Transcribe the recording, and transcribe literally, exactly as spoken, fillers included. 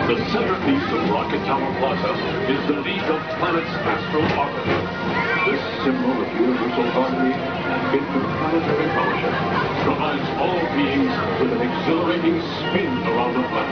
The centerpiece of Rocket Tower Plaza is the League of Planets Astral Orbiter. This symbol of universal harmony and interplanetary fellowship provides all beings with an exhilarating spin around the planet.